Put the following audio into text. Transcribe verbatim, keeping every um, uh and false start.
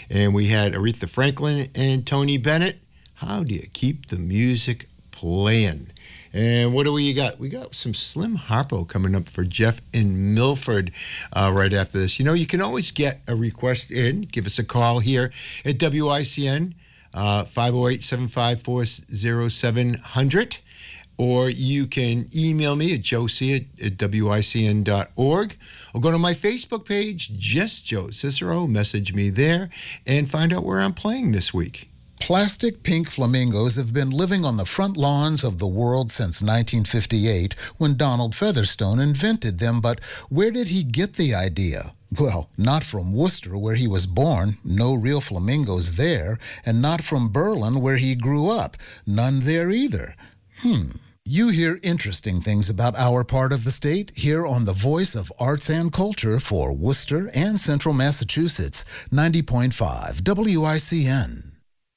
And we had Aretha Franklin and Tony Bennett. How do you keep the music playing? And what do we got? We got some Slim Harpo coming up for Jeff in Milford uh, right after this. You know, you can always get a request in. Give us a call here at W I C N, uh, five oh eight, seven five four, oh seven hundred. Or you can email me at joec at W I C N dot org. Or go to my Facebook page, Just Joe Cicero. Message me there and find out where I'm playing this week. Plastic pink flamingos have been living on the front lawns of the world since nineteen fifty-eight, when Donald Featherstone invented them. But where did he get the idea? Well, not from Worcester, where he was born, no real flamingos there, and not from Berlin, where he grew up, none there either. Hmm. You hear interesting things about our part of the state here on the Voice of Arts and Culture for Worcester and Central Massachusetts, ninety point five W I C N.